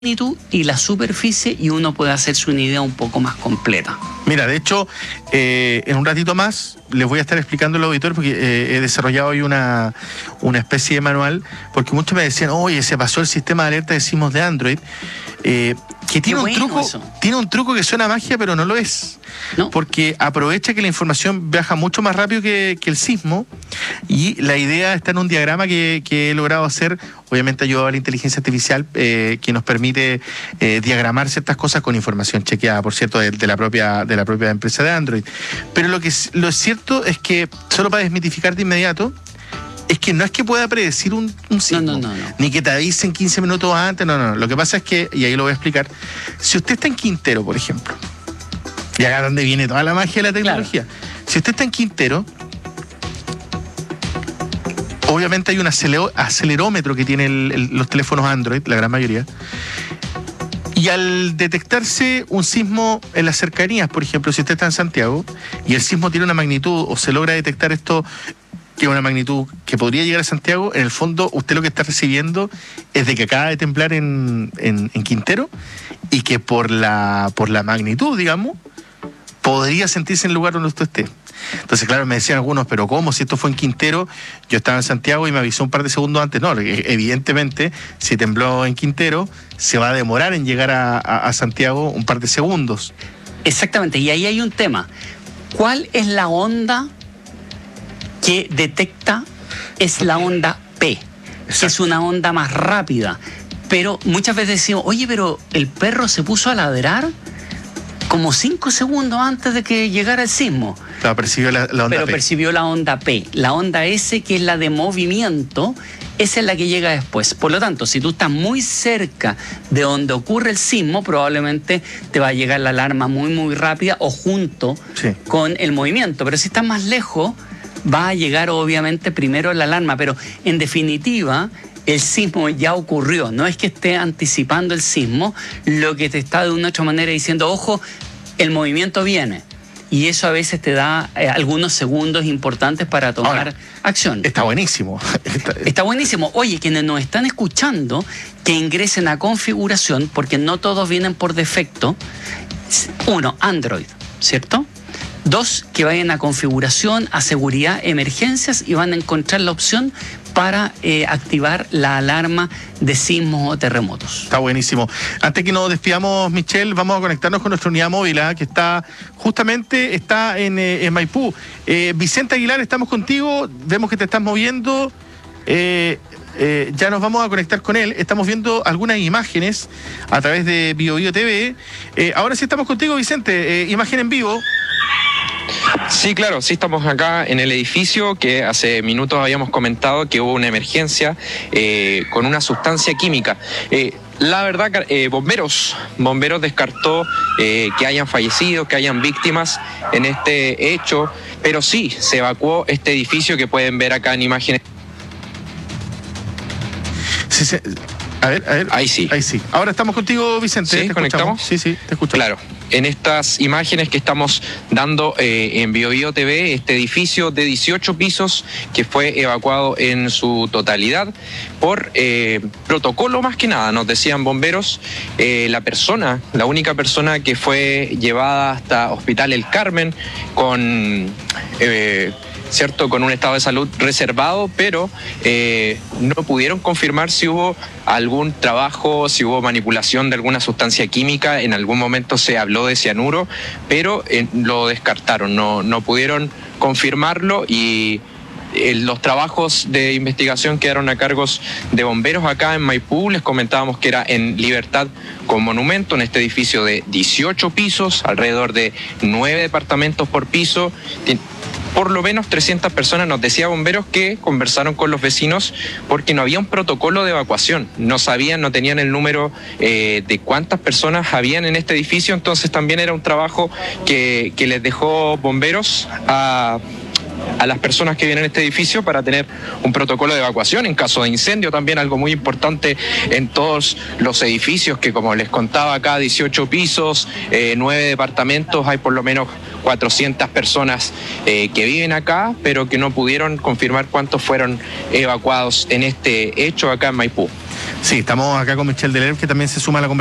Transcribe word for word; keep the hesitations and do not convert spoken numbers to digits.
magnitud y la superficie, y uno puede hacerse una idea un poco más completa. Mira, de hecho, eh, en un ratito más les voy a estar explicando al auditor, porque eh, he desarrollado hoy una, una especie de manual, porque muchos me decían, oye, se pasó el sistema de alerta de sismos de Android, eh, que tiene un, bueno truco, tiene un truco que suena magia, pero no lo es. ¿No? Porque aprovecha que la información viaja mucho más rápido que, que el sismo, y la idea está en un diagrama que, que he logrado hacer, obviamente ayudado a la inteligencia artificial, eh, que nos permite eh, diagramar ciertas cosas con información chequeada, por cierto, de, de, la propia, de la propia empresa de Android. Pero lo que lo cierto es que, solo para desmitificar de inmediato, es que no es que pueda predecir un, un sismo, no, no, no, no. ni que te avisen quince minutos antes, no, no, no. Lo que pasa es que, y ahí lo voy a explicar, si usted está en Quintero, por ejemplo, y acá donde viene toda la magia de la tecnología, claro. Si usted está en Quintero, obviamente hay un acelerómetro que tienen el, los teléfonos Android, la gran mayoría, y al detectarse un sismo en las cercanías, por ejemplo, si usted está en Santiago y el sismo tiene una magnitud, o se logra detectar esto, que es una magnitud que podría llegar a Santiago, en el fondo usted lo que está recibiendo es de que acaba de temblar en, en, en Quintero, y que por la, por la magnitud, digamos, podría sentirse en el lugar donde usted esté. Entonces, claro, me decían algunos, pero ¿cómo? Si esto fue en Quintero, yo estaba en Santiago y me avisó un par de segundos antes. No, evidentemente, si tembló en Quintero, se va a demorar en llegar a, a, a Santiago un par de segundos. Exactamente, y ahí hay un tema. ¿Cuál es la onda que detecta? Es la onda P, que es una onda más rápida. Pero muchas veces decimos, oye, pero el perro se puso a ladrar como cinco segundos antes de que llegara el sismo. Claro, percibió la, la onda Pero P. percibió la onda P. La onda S, que es la de movimiento, esa es la que llega después. Por lo tanto, si tú estás muy cerca de donde ocurre el sismo, probablemente te va a llegar la alarma muy, muy rápida o junto sí. con el movimiento. Pero si estás más lejos, va a llegar obviamente primero la alarma. Pero en definitiva, el sismo ya ocurrió, no es que esté anticipando el sismo, lo que te está de una u otra manera diciendo, ojo, el movimiento viene. Y eso a veces te da eh, algunos segundos importantes para tomar Ahora, acción. Está buenísimo. Está, está buenísimo. Oye, quienes nos están escuchando, que ingresen a configuración, porque no todos vienen por defecto. Uno, Android, ¿cierto? Dos, que vayan a configuración, a seguridad, emergencias, y van a encontrar la opción para eh, activar la alarma de sismos o terremotos. Está buenísimo. Antes que nos despidamos, Michelle, vamos a conectarnos con nuestra unidad móvil, ¿eh? que está justamente está en, eh, en Maipú. Eh, Vicente Aguilar, estamos contigo, vemos que te estás moviendo. Eh, eh, ya nos vamos a conectar con él. Estamos viendo algunas imágenes a través de Bio Bio T V. Eh, ahora sí estamos contigo, Vicente. Eh, imagen en vivo. Sí, claro, sí estamos acá en el edificio que hace minutos habíamos comentado que hubo una emergencia eh, con una sustancia química. Eh, la verdad, eh, bomberos, bomberos descartó eh, que hayan fallecido, que hayan víctimas en este hecho, pero sí se evacuó este edificio que pueden ver acá en imágenes. Sí, sí. A ver, a ver. Ahí sí. Ahí sí. Ahora estamos contigo, Vicente. ¿Sí? ¿Te ¿Conectamos? Sí, sí, te escuchamos. Claro. En estas imágenes que estamos dando eh, en Bio Bio T V, este edificio de dieciocho pisos que fue evacuado en su totalidad por eh, protocolo más que nada, nos decían bomberos, eh, la persona, la única persona que fue llevada hasta Hospital El Carmen con... Eh, ¿cierto? Con un estado de salud reservado, pero eh, no pudieron confirmar si hubo algún trabajo, si hubo manipulación de alguna sustancia química. En algún momento se habló de cianuro, pero eh, lo descartaron, no, no pudieron confirmarlo, y eh, los trabajos de investigación quedaron a cargos de bomberos acá en Maipú. Les comentábamos que era en Libertad con Monumento, en este edificio de dieciocho pisos, alrededor de nueve departamentos por piso. Por lo menos trescientas personas, nos decía bomberos, que conversaron con los vecinos porque no había un protocolo de evacuación. No sabían, no tenían el número eh, de cuántas personas habían en este edificio. Entonces también era un trabajo que, que les dejó bomberos a... a las personas que vienen a este edificio para tener un protocolo de evacuación en caso de incendio. También algo muy importante en todos los edificios, que como les contaba acá, dieciocho pisos, eh, nueve departamentos, hay por lo menos cuatrocientas personas eh, que viven acá, pero que no pudieron confirmar cuántos fueron evacuados en este hecho acá en Maipú. Sí, estamos acá con Michelle Deler, que también se suma a la conversación.